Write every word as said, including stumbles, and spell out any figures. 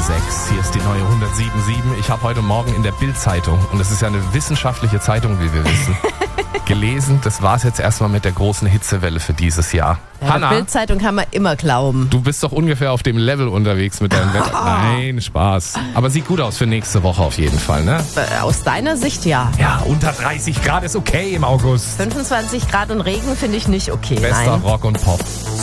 sechs. Hier ist die neue hundertsieben Komma sieben. Ich habe heute Morgen in der Bild-Zeitung, und das ist ja eine wissenschaftliche Zeitung, wie wir wissen, gelesen, das war's jetzt erstmal mit der großen Hitzewelle für dieses Jahr. Ja, Hanna, der Bild-Zeitung kann man immer glauben. du bist doch ungefähr auf dem Level unterwegs mit deinem Wetter. Nein, Spaß. Aber sieht gut aus für nächste Woche auf jeden Fall, ne? Äh, Aus deiner Sicht ja. Ja, unter dreißig Grad ist okay im August. fünfundzwanzig Grad und Regen finde ich nicht okay. Bester Nein. Rock und Pop.